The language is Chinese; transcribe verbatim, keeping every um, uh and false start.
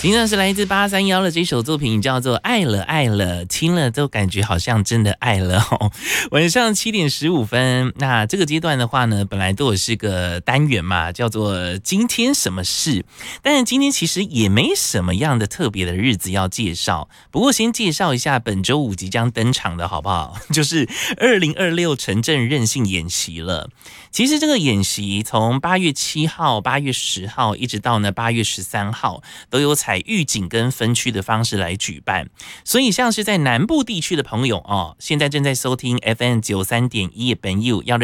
听到是来自八三幺的这首作品，叫做《爱了爱了》，听了都感觉好像真的爱了哦。晚上七点十五分，那这个阶段的话呢，本来都有是个单元嘛，叫做今天什么事，但是今天其实也没什么样的特别的日子要介绍。不过先介绍一下本周五即将登场的好不好？就是二零二六城镇韧性演习了。其实这个演习从八月七号、八月十号一直到呢八月十三号，都有采预警跟分区的方式来举办。所以像是在南部地区的朋友哦，现在正在收听 F M 九三点一本 U 要